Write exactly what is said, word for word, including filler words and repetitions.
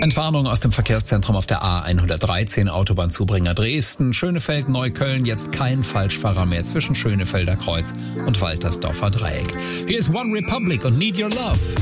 Entwarnung aus dem Verkehrszentrum auf der A hundertdreizehn, Autobahnzubringer Dresden, Schönefeld, Neukölln, jetzt kein Falschfahrer mehr zwischen Schönefelder Kreuz und Waltersdorfer Dreieck. Hier ist One Republic und Need Your Love.